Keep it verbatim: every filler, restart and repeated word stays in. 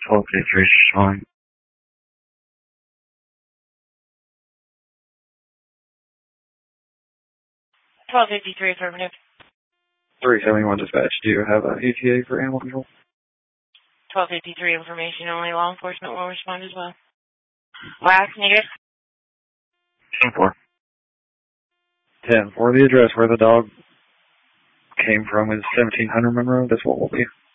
twelve fifty-three is fine. twelve fifty-three affirmative. three seventy-one dispatch, do you have a E T A for animal control? twelve fifty-three information only. Law enforcement will respond as well. Last negative. ten four. ten four. The address where the dog came from is seventeen hundred Monroe. That's what we'll be.